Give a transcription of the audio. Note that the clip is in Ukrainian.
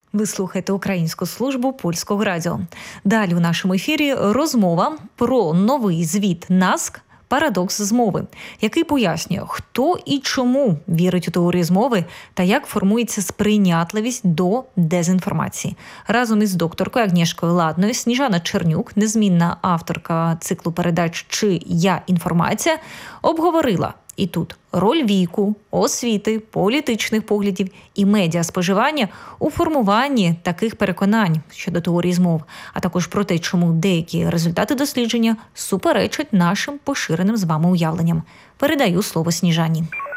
Ви слухаєте Українську службу Польського радіо. Далі у нашому ефірі розмова про новий звіт НАСК «Парадокс змови», який пояснює, хто і чому вірить у теорії змови та як формується сприйнятливість до дезінформації. Разом із докторкою Агнєшкою Ладною Сніжана Чернюк, незмінна авторка циклу передач «Чи я інформація», обговорила і тут роль віку, освіти, політичних поглядів і медіаспоживання у формуванні таких переконань щодо теорії змов, а також про те, чому деякі результати дослідження суперечать нашим поширеним з вами уявленням. Передаю слово Сніжані.